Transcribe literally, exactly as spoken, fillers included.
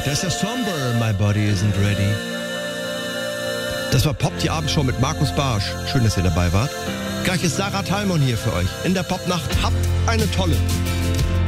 Das ist ja somber, my body isn't ready. Das war Pop, die Abendshow mit Markus Barsch. Schön, dass ihr dabei wart. Gleich ist Sarah Thalmon hier für euch in der Popnacht. Habt eine tolle.